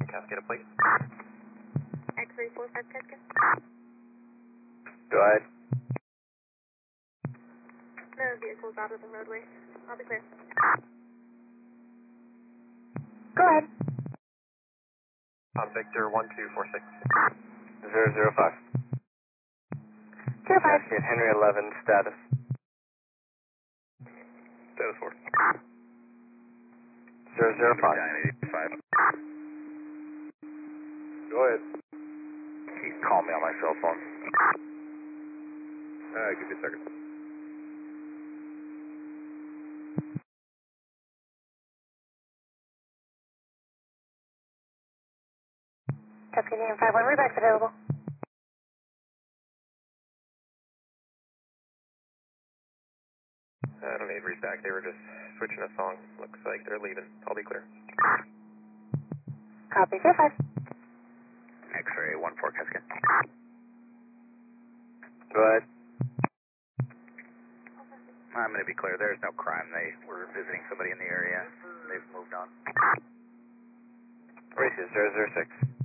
Cascade, please. X-ray 45 Cascade. Go ahead. No vehicles out of the roadway. I'll be clear. Go ahead. Victor 1246. 005. 05. Cascade Henry 11, status. Status 4. 005. 85. Go ahead. Keith, call me on my cell phone. Give me a second. Cascade AM 51, reback's available. I don't need read back. They were just switching a song. Looks like they're leaving. I'll be clear. Copy, 05. X-ray 14 Cascade. Go ahead. I'm going to be clear. There's no crime. They were visiting somebody in the area. They've moved on. Races 006.